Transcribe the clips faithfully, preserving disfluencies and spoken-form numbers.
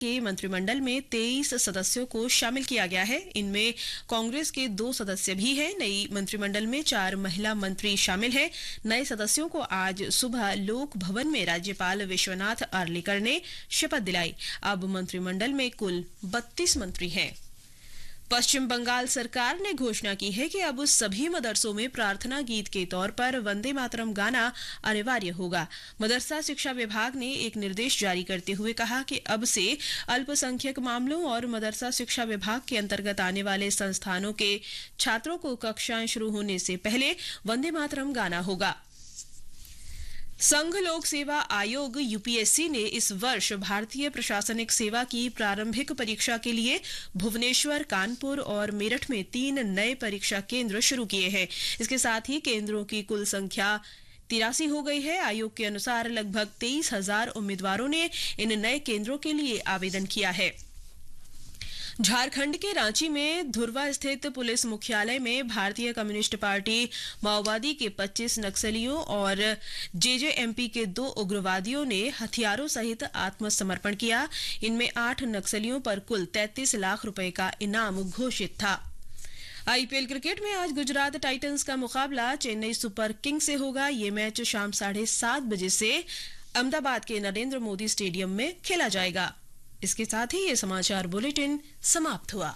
के मंत्रिमंडल में तेईस सदस्यों को शामिल किया गया है। इनमें कांग्रेस के दो सदस्य भी हैं। नई मंत्रिमंडल में चार महिला मंत्री शामिल हैं। नए सदस्यों को आज सुबह लोक भवन में राज्यपाल विश्वनाथ आर्लेकर ने शपथ दिलाई। अब मंत्रिमंडल में कुल बत्तीस मंत्री हैं। पश्चिम बंगाल सरकार ने घोषणा की है कि अब सभी मदरसों में प्रार्थना गीत के तौर पर वंदे मातरम गाना अनिवार्य होगा। मदरसा शिक्षा विभाग ने एक निर्देश जारी करते हुए कहा कि अब से अल्पसंख्यक मामलों और मदरसा शिक्षा विभाग के अंतर्गत आने वाले संस्थानों के छात्रों को कक्षाएं शुरू होने से पहले वंदे मातरम गाना होगा। संघ लोक सेवा आयोग यूपीएससी ने इस वर्ष भारतीय प्रशासनिक सेवा की प्रारंभिक परीक्षा के लिए भुवनेश्वर, कानपुर और मेरठ में तीन नए परीक्षा केंद्र शुरू किए हैं। इसके साथ ही केंद्रों की कुल संख्या तिरासी हो गई है। आयोग के अनुसार लगभग तेईस हजार उम्मीदवारों ने इन नए केंद्रों के लिए आवेदन किया है। झारखंड के रांची में धुर्वा स्थित पुलिस मुख्यालय में भारतीय कम्युनिस्ट पार्टी माओवादी के पच्चीस नक्सलियों और जेजेएमपी के दो उग्रवादियों ने हथियारों सहित आत्मसमर्पण किया। इनमें आठ नक्सलियों पर कुल तैंतीस लाख रुपए का इनाम घोषित था। आईपीएल क्रिकेट में आज गुजरात टाइटंस का मुकाबला चेन्नई सुपर किंग्स से होगा। ये मैच शाम साढ़े सात बजे से अहमदाबाद के नरेंद्र मोदी स्टेडियम में खेला जाएगा। इसके साथ ही ये समाचार बुलेटिन समाप्त हुआ।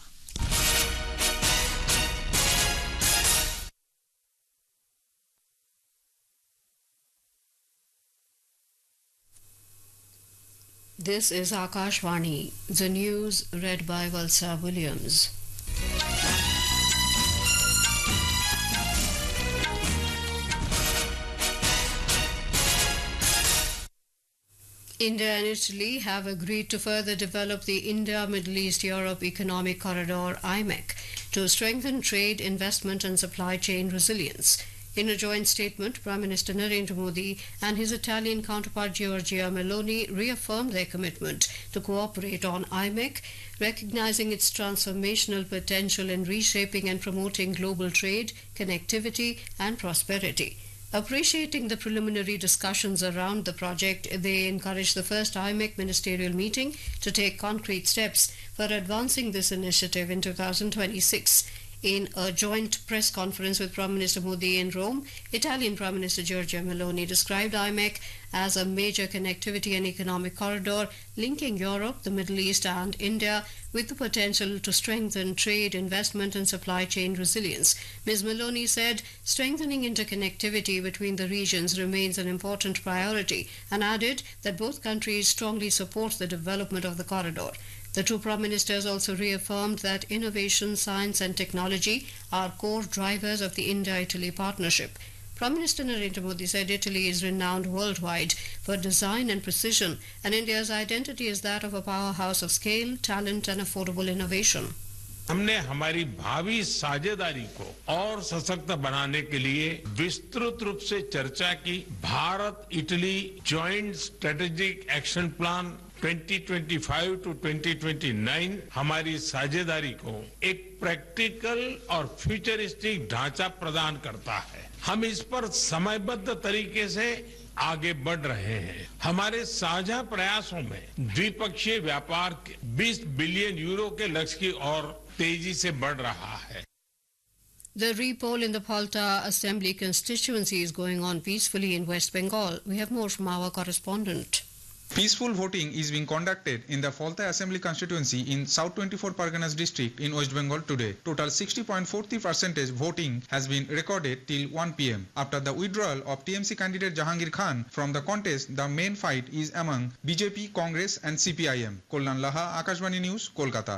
This is Akashvani, the news read by Valsa Williams. India and Italy have agreed to further develop the India-Middle East-Europe Economic Corridor I M E C to strengthen trade, investment and supply chain resilience. In a joint statement, Prime Minister Narendra Modi and his Italian counterpart Giorgia Meloni reaffirmed their commitment to cooperate on I M E C, recognizing its transformational potential in reshaping and promoting global trade, connectivity and prosperity. Appreciating the preliminary discussions around the project, they encouraged the first I M E C ministerial meeting to take concrete steps for advancing this initiative in two thousand twenty-six. In a joint press conference with Prime Minister Modi in Rome, Italian Prime Minister Giorgia Meloni described I M E C as a major connectivity and economic corridor linking Europe, the Middle East and India with the potential to strengthen trade, investment and supply chain resilience. Miz Meloni said strengthening interconnectivity between the regions remains an important priority and added that both countries strongly support the development of the corridor. The two prime ministers also reaffirmed that innovation, science and technology are core drivers of the India-Italy partnership. Prime Minister Narendra Modi said Italy is renowned worldwide for design and precision, and India's identity is that of a powerhouse of scale, talent and affordable innovation. हमने हमारी भावी साझेदारी को और सशक्त बनाने के लिए विस्तृत रूप से चर्चा की। Bharat Italy joint strategic action plan twenty twenty-five to twenty twenty-nine हमारी साझेदारी को एक प्रैक्टिकल और फ्यूचरिस्टिक ढांचा प्रदान करता है। हम इस पर समयबद्ध तरीके से आगे बढ़ रहे हैं। हमारे साझा प्रयासों में द्विपक्षीय व्यापार बीस बिलियन यूरो के लक्ष्य की ओर तेजी से बढ़ रहा है। The re-poll in the Palta Assembly constituency is going on peacefully in West Bengal. We have more from our correspondent. Peaceful voting is being conducted in the Falta Assembly constituency in South twenty-four Parganas district in West Bengal today. Total sixty point four three percent voting has been recorded till one p m After the withdrawal of T M C candidate Jahangir Khan from the contest, the main fight is among B J P, Congress and C P I M. Kollan Laha, Akashvani News, Kolkata.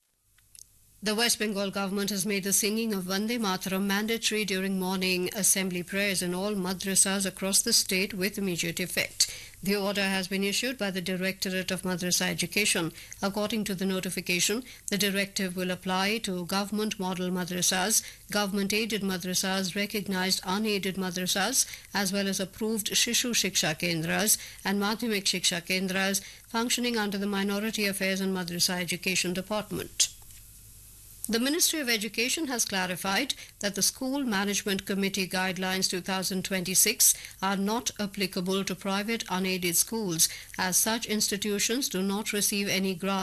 The West Bengal government has made the singing of Vande Mataram mandatory during morning assembly prayers in all madrasas across the state with immediate effect. The order has been issued by the Directorate of Madrasa Education. According to the notification, the directive will apply to government model madrasas, government-aided madrasas, recognized unaided madrasas, as well as approved Shishu Shiksha Kendras and Madhyamik Shiksha Kendras functioning under the Minority Affairs and Madrasa Education Department. The Ministry of Education has clarified that the School Management Committee Guidelines twenty twenty-six are not applicable to private unaided schools, as such institutions do not receive any grants